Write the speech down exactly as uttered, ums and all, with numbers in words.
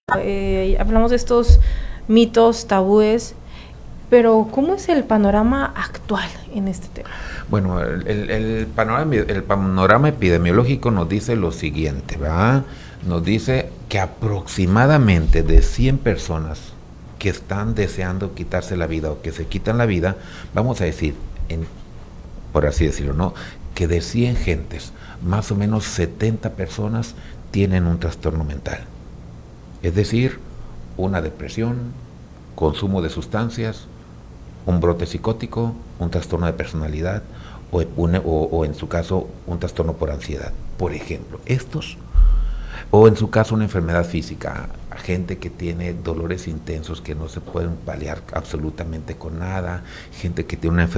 Eh, hablamos de estos mitos, tabúes, pero ¿cómo es el panorama actual en este tema? Bueno, el, el, el panorama, el panorama epidemiológico nos dice lo siguiente, ¿verdad? Nos dice que aproximadamente de cien personas que están deseando quitarse la vida o que se quitan la vida, vamos a decir, en, por así decirlo, ¿no? Que de cien gentes, más o menos setenta personas tienen un trastorno mental. Es decir, una depresión, consumo de sustancias, un brote psicótico, un trastorno de personalidad o, un, o, o en su caso un trastorno por ansiedad, por ejemplo. Estos, o en su caso una enfermedad física, gente que tiene dolores intensos que no se pueden paliar absolutamente con nada, gente que tiene una enfermedad